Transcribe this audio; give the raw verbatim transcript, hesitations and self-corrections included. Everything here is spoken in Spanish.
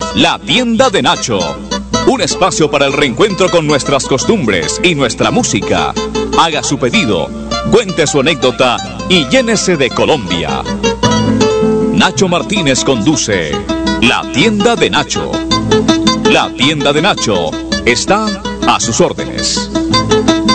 La Tienda de Nacho. Un espacio para el reencuentro con nuestras costumbres y nuestra música. Haga su pedido, cuente su anécdota y llénese de Colombia. Nacho Martínez conduce La Tienda de Nacho. La Tienda de Nacho está a sus órdenes.